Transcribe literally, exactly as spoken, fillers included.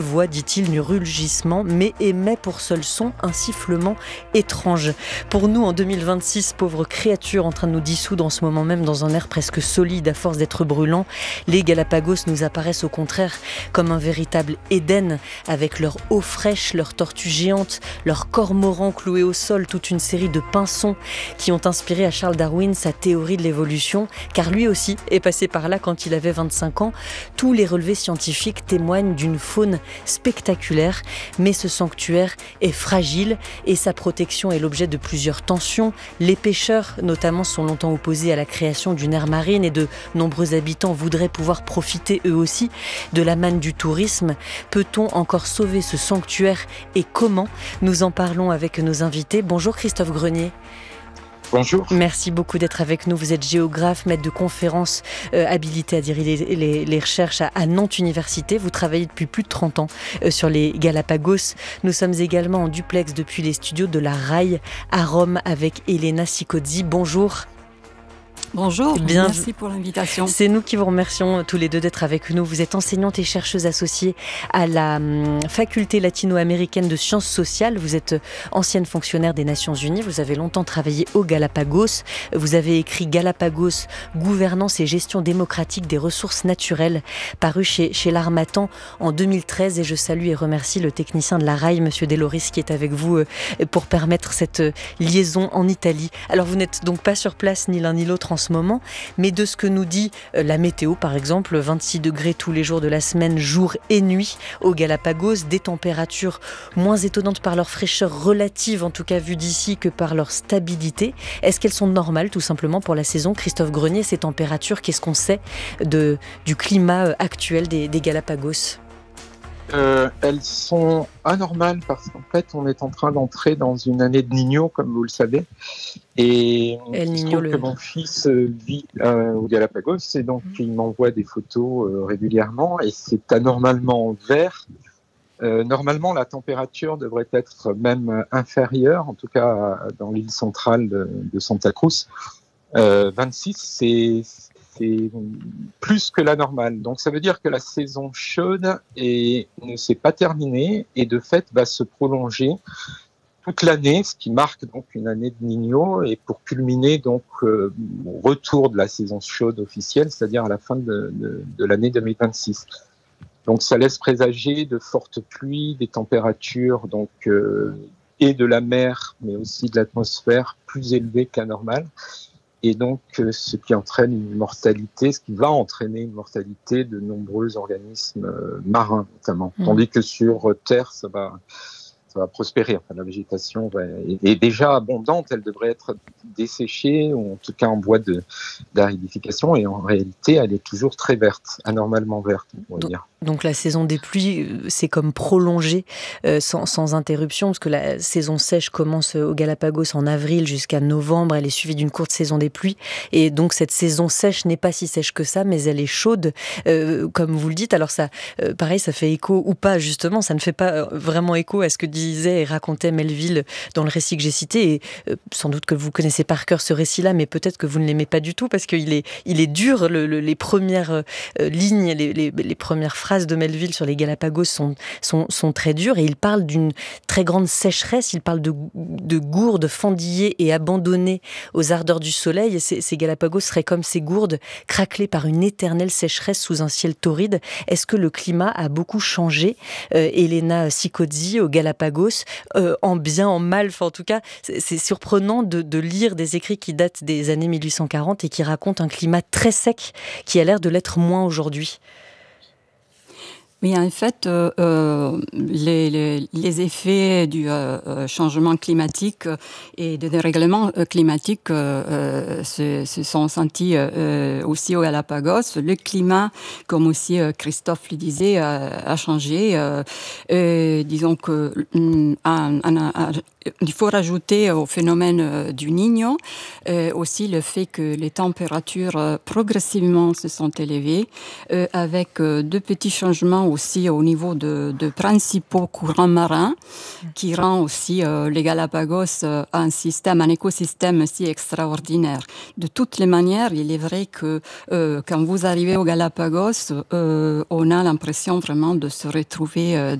voix, dit-il, ni rugissement, mais émet pour seul son un sifflement étrange. Pour nous, en deux mille vingt-six, pauvres créatures en train de nous dissoudre en ce moment même dans un air presque solide à force d'être brûlant, les Galapagos nous apparaissent au contraire comme un véritable Éden, avec leur eau fraîche, leurs tortues géantes, leurs cormorans cloués au sol, toute une série de pinsons qui ont inspiré à Charles Darwin sa théorie de l'évolution, car lui aussi est passé par là quand il avait vingt-cinq ans. Tous les relevés scientifiques témoignent d'une faune spectaculaire, mais ce sanctuaire est fragile et sa protection est l'objet de plusieurs tensions. Les pêcheurs, notamment, sont longtemps opposés à la création d'une aire marine et de nombreux habitants voudraient pouvoir profiter eux aussi de la manne du tourisme. Peut-on encore sauver ce sanctuaire et comment ? Nous en parlons avec nos invités. Bonjour Christophe Grenier. Bonjour. Merci beaucoup d'être avec nous. Vous êtes géographe, maître de conférences, euh, habilité à diriger les, les, les recherches à, à Nantes Université. Vous travaillez depuis plus de trente ans euh, sur les Galapagos. Nous sommes également en duplex depuis les studios de la R A I à Rome avec Elena Sicozzi. Bonjour. Bonjour, Bien, merci pour l'invitation. C'est nous qui vous remercions tous les deux d'être avec nous. Vous êtes enseignante et chercheuse associée à la hum, faculté latino-américaine de sciences sociales. Vous êtes ancienne fonctionnaire des Nations Unies. Vous avez longtemps travaillé aux Galapagos. Vous avez écrit Galapagos, gouvernance et gestion démocratique des ressources naturelles, paru chez, chez l'Harmattan en deux mille treize. Et je salue et remercie le technicien de la R A I, Monsieur Deloris, qui est avec vous euh, pour permettre cette liaison en Italie. Alors vous n'êtes donc pas sur place ni l'un ni l'autre en ce moment, mais de ce que nous dit euh, la météo, par exemple, vingt-six degrés tous les jours de la semaine, jour et nuit aux Galapagos, des températures moins étonnantes par leur fraîcheur relative, en tout cas vue d'ici, que par leur stabilité. Est-ce qu'elles sont normales, tout simplement, pour la saison ? Christophe Grenier, ces températures, qu'est-ce qu'on sait de, du climat actuel des, des Galapagos ? Euh, elles sont anormales parce qu'en fait, on est en train d'entrer dans une année de Niño, comme vous le savez. Et El il se Niño, trouve le... que mon fils euh, vit euh, au Galapagos et donc mmh. il m'envoie des photos euh, régulièrement et c'est anormalement vert. Euh, normalement, la température devrait être même inférieure, en tout cas dans l'île centrale de, de Santa Cruz. Euh, vingt-six, c'est... c'est plus que la normale. Donc ça veut dire que la saison chaude est, ne s'est pas terminée et de fait va se prolonger toute l'année, ce qui marque donc une année de Niño et pour culminer donc euh, au retour de la saison chaude officielle, c'est-à-dire à la fin de, de, de l'année deux mille vingt-six. Donc ça laisse présager de fortes pluies, des températures donc euh, et de la mer mais aussi de l'atmosphère plus élevées qu'à normal. Et donc, ce qui entraîne une mortalité, ce qui va entraîner une mortalité de nombreux organismes marins, notamment. Mmh. Tandis que sur Terre, ça va, ça va prospérer. Enfin, la végétation va, est, est déjà abondante, elle devrait être desséchée, ou en tout cas en voie de, d'aridification, et en réalité, elle est toujours très verte, anormalement verte, on va donc, dire. Donc la saison des pluies, c'est comme prolongé euh, sans, sans interruption, parce que la saison sèche commence aux Galapagos en avril jusqu'à novembre, elle est suivie d'une courte saison des pluies, et donc cette saison sèche n'est pas si sèche que ça, mais elle est chaude, euh, comme vous le dites. Alors ça, euh, pareil, ça fait écho ou pas, justement, ça ne fait pas vraiment écho à ce que disait et racontait Melville dans le récit que j'ai cité, et euh, sans doute que vous connaissez par cœur ce récit-là, mais peut-être que vous ne l'aimez pas du tout, parce qu'il est, il est dur, le, le, les premières euh, lignes, les, les, les premières phrases de Melville sur les Galapagos sont, sont, sont très dures, et il parle d'une très grande sécheresse, il parle de, de gourdes fendillées et abandonnées aux ardeurs du soleil, et ces, ces Galapagos seraient comme ces gourdes craquelées par une éternelle sécheresse sous un ciel torride. Est-ce que le climat a beaucoup changé, euh, Elena Sicozzi, aux Galapagos, euh, en bien, en mal, enfin, en tout cas, c'est, c'est surprenant de, de lire des écrits qui datent des années mille huit cent quarante et qui racontent un climat très sec qui a l'air de l'être moins aujourd'hui. Oui, en fait, euh, les, les, les effets du euh, changement climatique et des dérèglements climatiques euh, se, se sont sentis euh, aussi aux Galapagos. Le climat, comme aussi Christophe le disait, a, a changé. Euh, et disons que euh, un, un, un, il faut rajouter au phénomène du Niño euh, aussi le fait que les températures euh, progressivement se sont élevées, euh, avec euh, deux petits changements aussi au niveau de, de principaux courants marins, qui rend aussi euh, les Galapagos euh, un système, un écosystème si extraordinaire. De toutes les manières, il est vrai que euh, quand vous arrivez aux Galapagos, euh, on a l'impression vraiment de se retrouver euh,